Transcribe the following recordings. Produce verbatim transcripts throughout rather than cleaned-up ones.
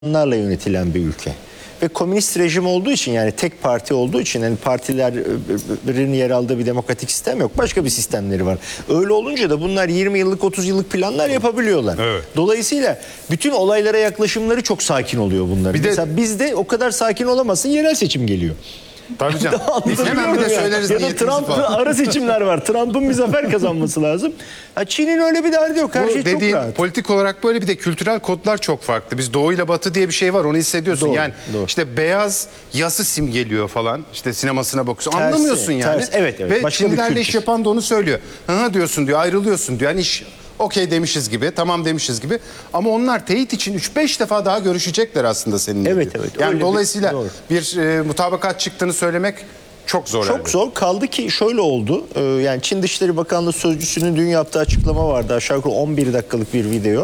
Bunlarla yönetilen bir ülke. Ve komünist rejim olduğu için, yani tek parti olduğu için, yani partilerin yer aldığı bir demokratik sistem yok. Başka bir sistemleri var. Öyle olunca da bunlar yirmi yıllık otuz yıllık planlar yapabiliyorlar. Evet. Dolayısıyla bütün olaylara yaklaşımları çok sakin oluyor bunların. Bir de, mesela bizde o kadar sakin olamazsın, yerel seçim geliyor. Tabii canım. Biz hemen bir de söyleriz ya da Trump'ın ara seçimler var. Trump'ın bir zafer kazanması lazım. Ha, Çin'in öyle bir derdi yok. Her Bu şey dediğin, çok rahat. politik olarak böyle, bir de kültürel kodlar çok farklı. Biz Doğu ile Batı diye bir şey var, onu hissediyorsun. Doğru, yani doğru. işte beyaz yası simgeliyor falan. İşte sinemasına bakıyorsun. Tersi, Anlamıyorsun yani. tersi. Evet, evet. Ve Başka bir Çinlilerle kültür. iş yapan da onu söylüyor. Hı diyorsun diyor, ayrılıyorsun diyor. Yani iş okey demişiz gibi, tamam demişiz gibi. Ama onlar teyit için üç beş defa daha görüşecekler aslında seninle. Evet, diyor. evet. Yani Öyle dolayısıyla bir, bir, bir e, mutabakat çıktığını söylemek çok zor. Çok yani. zor. Kaldı ki şöyle oldu. Ee, yani Çin Dışişleri Bakanlığı Sözcüsü'nün dün yaptığı açıklama vardı. Aşağı yukarı on bir dakikalık bir video.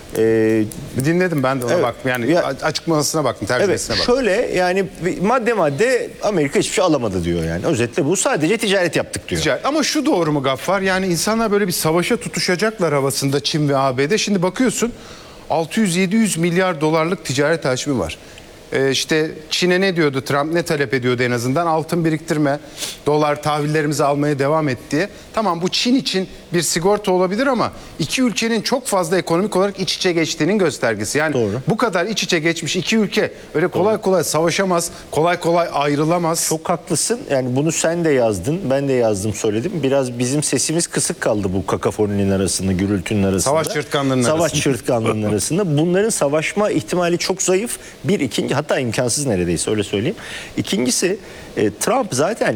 Ee, Bir dinledim ben de ona Evet. bak. Yani Ya- açıklamasına baktım, evet, tercümesine baktım. şöyle yani madde madde Amerika hiçbir şey alamadı diyor yani. Özetle bu, sadece ticaret yaptık diyor. Ticaret. Ama şu doğru mu Gaffar? Yani insanlar böyle bir savaşa tutuşacaklar havasında Çin ve A B D. Şimdi bakıyorsun altı yüz yedi yüz milyar dolarlık ticaret hacmi var. Ee, işte Çin'e ne diyordu Trump, ne talep ediyordu en azından? Altın biriktirme, dolar tahvillerimizi almaya devam et diye. Tamam, bu Çin için bir sigorta olabilir ama iki ülkenin çok fazla ekonomik olarak iç içe geçtiğinin göstergesi. Yani Doğru. bu kadar iç içe geçmiş iki ülke öyle kolay Doğru. kolay savaşamaz, kolay kolay ayrılamaz. Çok haklısın. Yani bunu sen de yazdın, ben de yazdım, söyledim. Biraz bizim sesimiz kısık kaldı bu kakafoninin arasında, gürültünün arasında. Savaş çırtkanlığının Savaş arasında. çırtkanlığının arasında. Bunların savaşma ihtimali çok zayıf. Bir, ikinci, hatta imkansız neredeyse, öyle söyleyeyim. İkincisi, e, Trump zaten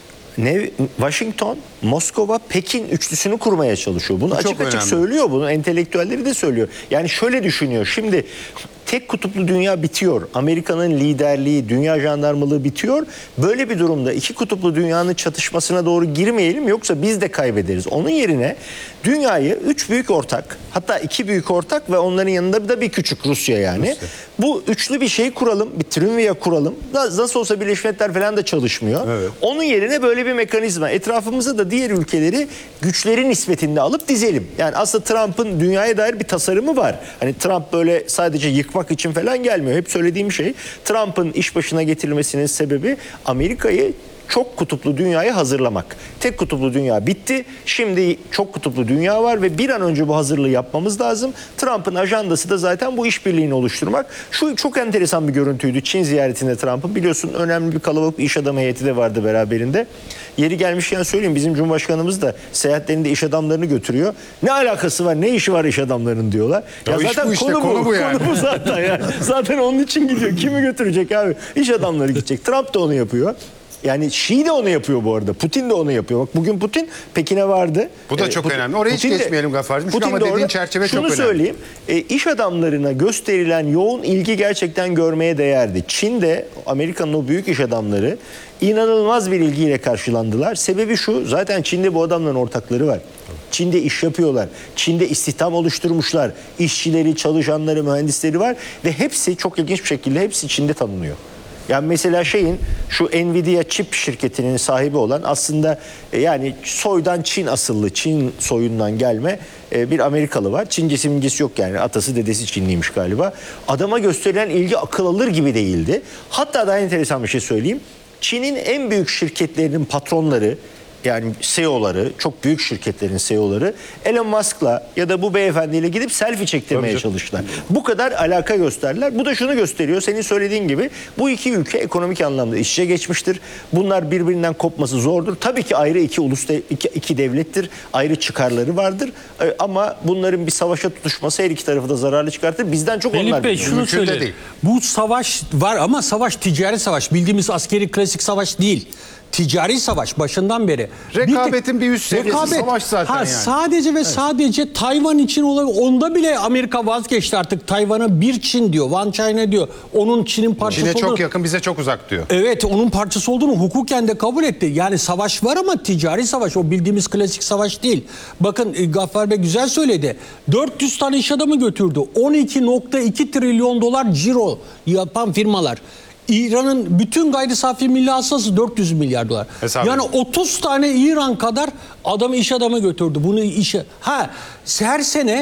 ne, Washington, Moskova, Pekin üçlüsünü kurmaya çalışıyor. Bunu Bu açık çok açık önemli. söylüyor. Bunu entelektüelleri de söylüyor. Yani şöyle düşünüyor. Şimdi tek kutuplu dünya bitiyor. Amerika'nın liderliği, dünya jandarmalığı bitiyor. Böyle bir durumda iki kutuplu dünyanın çatışmasına doğru girmeyelim, yoksa biz de kaybederiz. Onun yerine dünyayı üç büyük ortak, hatta iki büyük ortak ve onların yanında da bir küçük Rusya yani. Rusya. Bu üçlü bir şey kuralım, bir triumvira kuralım. Nasıl olsa Birleşmiş Milletler falan da çalışmıyor. Evet. Onun yerine böyle bir mekanizma, etrafımıza da diğer ülkeleri güçleri nispetinde alıp dizelim. Yani aslında Trump'ın dünyaya dair bir tasarımı var. Hani Trump böyle sadece yıkmak için falan gelmiyor. Hep söylediğim şey, Trump'ın iş başına getirilmesinin sebebi Amerika'yı çok kutuplu dünyaya hazırlamak. Tek kutuplu dünya bitti. Şimdi çok kutuplu dünya var ve bir an önce bu hazırlığı yapmamız lazım. Trump'ın ajandası da zaten bu işbirliğini oluşturmak. Şu çok enteresan bir görüntüydü Çin ziyaretinde Trump'ın. Biliyorsun önemli bir kalabalık bir iş adamı heyeti de vardı beraberinde. Yeri gelmişken söyleyeyim, bizim Cumhurbaşkanımız da seyahatlerinde iş adamlarını götürüyor. Ne alakası var, ne işi var iş adamlarının diyorlar. Ya, Ya zaten bu işte, konu, konu bu, bu yani. konu bu zaten yani. Zaten onun için gidiyor. Kimi götürecek abi? İş adamları gidecek. Trump da onu yapıyor. Yani Şii de onu yapıyor bu arada. Putin de onu yapıyor. Bak bugün Putin Pekin'e vardı. Bu da Ee, çok Putin, önemli. Oraya hiç Putin de- geçmeyelim Gaffar'cığım. Çünkü Putin ama de dediğin orada- çerçeve şunu çok önemli. söyleyeyim. E, iş adamlarına gösterilen yoğun ilgi gerçekten görmeye değerdi. Çin'de Amerika'nın o büyük iş adamları inanılmaz bir ilgiyle karşılandılar. Sebebi şu: zaten Çin'de bu adamların ortakları var. Çin'de iş yapıyorlar. Çin'de istihdam oluşturmuşlar. İşçileri, çalışanları, mühendisleri var ve hepsi çok ilginç bir şekilde hepsi Çin'de tanınıyor. Yani mesela şeyin, şu Nvidia çip şirketinin sahibi olan, aslında e, yani soydan Çin asıllı, Çin soyundan gelme e, bir Amerikalı var. Çincesi mincesi yok yani, atası dedesi Çinliymiş galiba. Adama gösterilen ilgi akıl alır gibi değildi. Hatta daha enteresan bir şey söyleyeyim. Çin'in en büyük şirketlerinin patronları, yani C E O'ları, çok büyük şirketlerin C E O'ları Elon Musk'la ya da bu beyefendiyle gidip selfie çektirmeye çalıştılar. Bu kadar alaka gösterdiler. Bu da şunu gösteriyor, senin söylediğin gibi bu iki ülke ekonomik anlamda iç içe geçmiştir. Bunlar birbirinden kopması zordur. Tabii ki ayrı iki ulus, de, iki, iki devlettir. Ayrı çıkarları vardır. Ee, ama bunların bir savaşa tutuşması her iki tarafı da zararlı çıkartır. Bizden çok Melih onlar Bey biliyor. şunu Mümkün de söyle. değil. Bu savaş var ama savaş ticari savaş. Bildiğimiz askeri klasik savaş değil. Ticari savaş başından beri. Rekabetin bir üst seviyesi savaş zaten ha, yani. Sadece ve evet. sadece Tayvan için olabilir. Onda bile Amerika vazgeçti artık. Tayvan'a bir Çin diyor. One China diyor. Onun Çin'in parçası Çin'e çok olduğunu, yakın, bize çok uzak diyor. evet, onun parçası olduğunu hukuken de kabul etti. Yani savaş var ama ticari savaş. O bildiğimiz klasik savaş değil. Bakın Gaffar Bey güzel söyledi. dört yüz tane iş adamı götürdü. on iki nokta iki trilyon dolar ciro yapan firmalar. İran'ın bütün gayri safi milli hasılası dört yüz milyar dolar. Hesap yani edin. otuz tane İran kadar adam iş adamı götürdü. Bunu işe ha her sene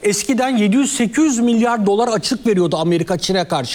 eskiden yedi yüz sekiz yüz milyar dolar açık veriyordu Amerika Çin'e karşı.